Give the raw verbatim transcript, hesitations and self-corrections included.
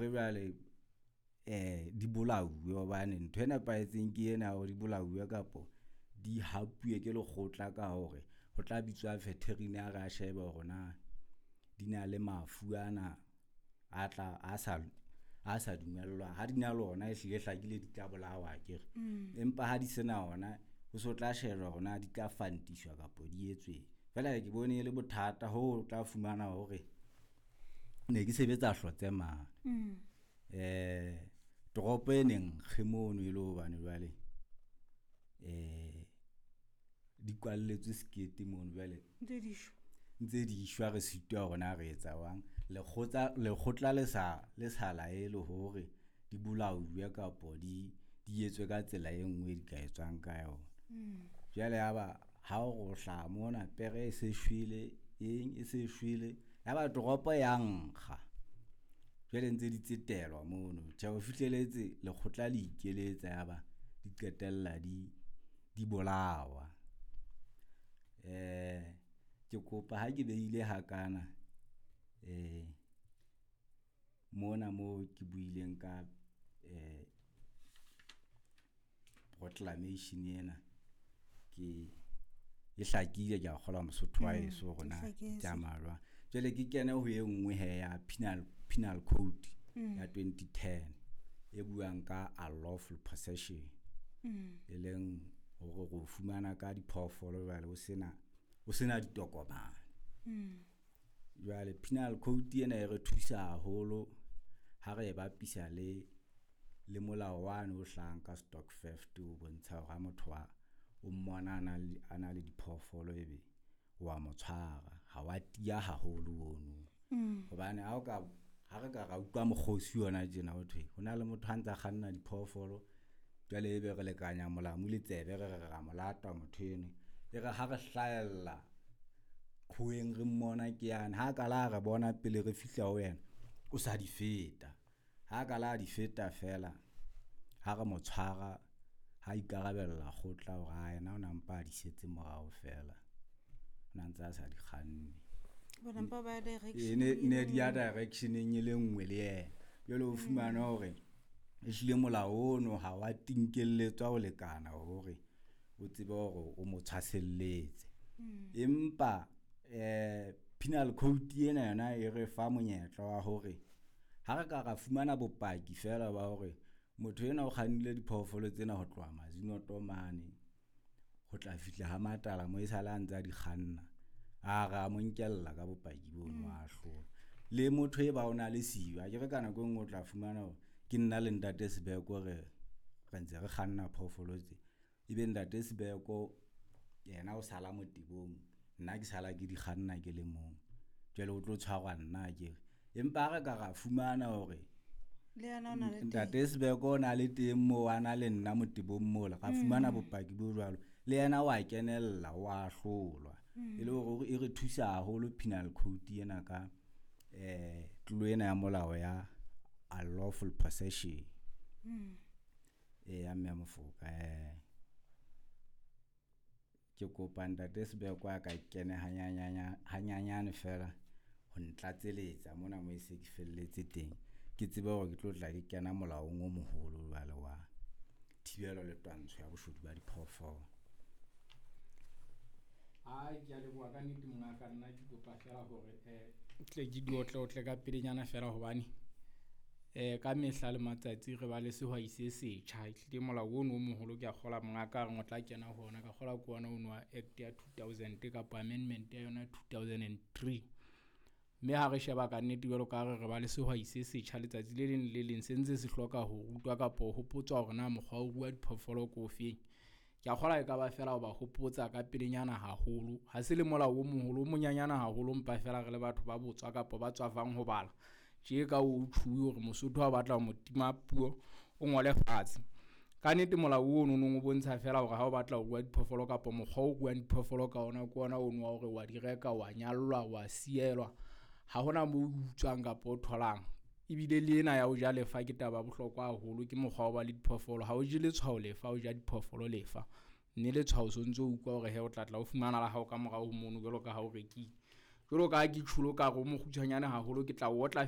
jwale eh di bolauwe hobane ntho ena paetseng ke ena ho di bolauwe kapo di hapuye ke lekgotla ka hore ho tla bitswa veterinary a shebe hore na di na le mafu ana a tla a sa a sa dumellwa ha di na le ona e hlile hlakile di tla bolawa akere empa ha di sena ona ho so tla sheba hore na di ka fantiswa kapo di etswe fela ke bone le bothata ho tla fumana hore ne ke sebetsa hlotse ma eh toropo eneng kgemono ile ho bane jwale eh di kwalletswe skete mono jwale ntse di shwa ntse di shwa re sitwa rona re etsa wang le khotla le khotla le sa le sala e le hore di bolauwe kapo di di etswe ka tsela e nngwe di ka etswang ka yona jwale ya ba ha o hla mona pere e se shwile eng e se shwile ya ba toropo yang kha jwale ntse di tsetelwa mono tja o fihleletse le khotla le ikeletsa ya ba di qetella di di bolawa eh ke kopa ha ke beile hakana eh mona mo ke buileng ka eh proclamation ena ke e hlakile ke a khola Mosotho wa eso rona tsamalwa jele ke kene ho e nngwe he ya penal penal code ya twenty ten e buang ka unlawful possession e leng hore go fumana ka diphoofolo jwale o sena o sena ditokobana jwale penal code ena e re thusa haholo ha re ba pisa le le molao wane o hlang ka stock theft o bontsha ga motho wa o mmona ana le diphoofolo ebe wa motshwara ha wa tia haholo ono hobane ha o ka ha re ka ra utlwa moghosi yona jena ho thwe hona le motho hantsa kganna diphoofolo jwale ebe re lekanya molamu le tsebe re re ra molata motho ene e re ha re hlaella khoeng re mmona ke yana ha ka la re bona pele re fihla ho yena o sa di feta ha ka la di feta fela ha re motshwara ha ikarabella khotla hore ha yena ona mpa di setse morao fela ona ntsa sa di kganne bona mpa ba direction ne ne dia direction e le nngwe le yena jole o fumana hore e hlile molao ono ha wa tinkelletswa ho lekana hore o tsebe hore o mo tshaselletse empa eh penal code ena yana e re fa monyetla wa hore ha re ka ra fumana bopaki fela ba hore motho ena o kgannile diphoofolo tsena ho tloa mazino tomane ho tla fihla ha matala mo isala ntsa di kganna a ga mo nkella ka bopaki bono wa hlola le motho e ba ona le siwa ke re kana go ngo tla fumana ke nna le ntate Sebeko re re ntse re kganna phoofolo tse ibe ntate Sebeko yena o sala motibong nna ke sala ke di kganna ke le mong jwale o tlo tshwarwa nna ke empa re ka ga fumana hore le yana ona le ntate Sebeko na le teng mo ana le nna motibong mo la ga fumana bopaki bo jwalo le yana wa kenella wa hlolwa ile hore e re thusa haholo penal code ena ka eh tloena ya molao ya unlawful possession eh ya me mofoka eh ke kopa ntate Sebeko a ka kene hanyanyanya hanyanyane fela ho ntlatseletsa mona mo ise ke felletse teng ke tsebe hore ke tlo tla ke kena molaong o moholo jwale wa thibelo le twantsho ya boshodu ba diphoofolo a ke a le bua ka nnete monga ka nna ke kopa fela hore eh tle ke di otle otle ka pelenyana fela hobane eh ka mehla le matsatsi re ba le sehwai se setjha itlile molao ono o moholo ke a kgola monga ka re ngotla kena hona ka kgola ko ona ono wa act ya two thousand ka amendment ya yona two thousand three me ha re sheba ka nnete jwalo ka re re ba le sehwai se setjha letsatsi le leng le leng sentse se hloka ho rutwa kapo ho potswa hore na mokgwa o bua diphoofolo ko ofeng ke a kgola e ka ba fela ho ba hopotsa ka pelenyana haholo ha se le molao o moholo o monyanyana haholo mpa fela re le batho ba botswa kapo ba tswafang ho bala je ka o thuwe hore Mosotho a batla mo tima puo o ngole fatshe ka nnete molao o no no bontsha fela hore ha o batla ho bua diphoofolo kapo mokgwa o bua diphoofolo ka ona ko ona o no wa hore wa di reka wa nyallwa wa sielwa ha hona mo utswang kapo tholang ibile le ena ya o ja lefa ke taba bohlokwa haholo ke mokgwa o ba le diphoofolo ha o je le tshwao lefa o ja diphoofolo lefa ne le tshwao so ntse o ukwa hore he o tla tla o fumana la ha o ka morao ho mono jalo ka ha o rekile jalo ka ke tshulo ka go mo khutshanyana haholo ke tla o tla